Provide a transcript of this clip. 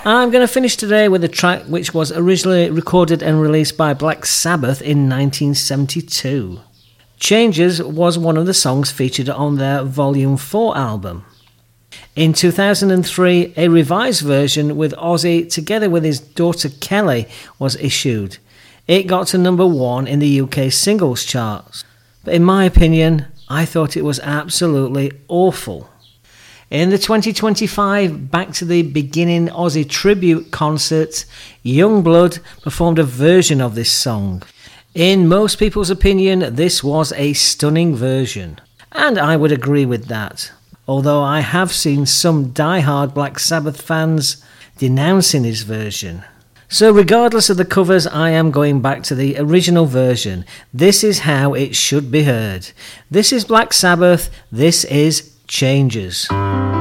I'm going to finish today with a track which was originally recorded and released by Black Sabbath in 1972. Changes was one of the songs featured on their Volume 4 album. In 2003, a revised version with Ozzy together with his daughter Kelly was issued. It got to number 1 in the UK singles charts. But in my opinion, I thought it was absolutely awful. In the 2025 Back to the Beginning Ozzy tribute concert, Youngblood performed a version of this song. In most people's opinion, this was a stunning version. And I would agree with that. Although I have seen some die-hard Black Sabbath fans denouncing his version. So regardless of the covers, I am going back to the original version. This is how it should be heard. This is Black Sabbath. This is Changes.